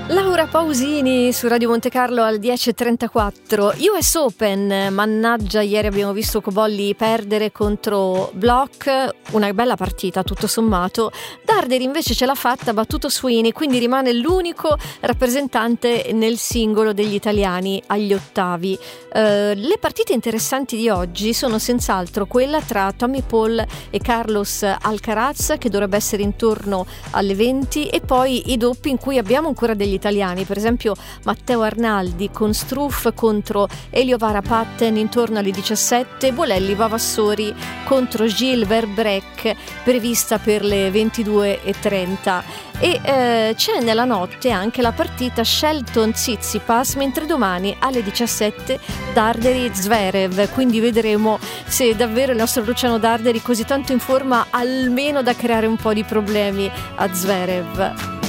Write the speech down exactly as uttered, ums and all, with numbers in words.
Laura Pausini su Radio Monte Carlo al dieci e trentaquattro. U S Open, mannaggia, ieri abbiamo visto Cobolli perdere contro Block, una bella partita tutto sommato. Darderi invece ce l'ha fatta, battuto Sweeney, quindi rimane l'unico rappresentante nel singolo degli italiani agli ottavi. Uh, le partite interessanti di oggi sono senz'altro quella tra Tommy Paul e Carlos Alcaraz, che dovrebbe essere intorno alle venti, e poi i doppi in cui abbiamo ancora degli italiani, per esempio Matteo Arnaldi con Struff contro Elio Varapatten intorno alle diciassette, Bolelli Vavassori contro Gilles Verbrec prevista per le ventidue e trenta, e eh, c'è nella notte anche la partita Shelton-Tsitsipas, mentre domani alle diciassette Darderi-Zverev, quindi vedremo se davvero il nostro Luciano Darderi così tanto in forma almeno da creare un po' di problemi a Zverev.